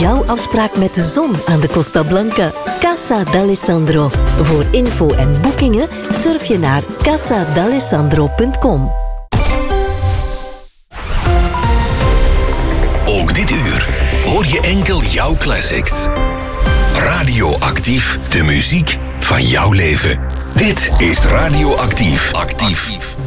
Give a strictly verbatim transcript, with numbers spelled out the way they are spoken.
jouw afspraak met de zon aan de Costa Blanca. Casa d'Alessandro. Voor info en boekingen surf je naar casa d'alessandro punt com. Ook dit uur hoor je enkel jouw classics. Radioactief, de muziek van jouw leven. Dit is Radioactief. Actief.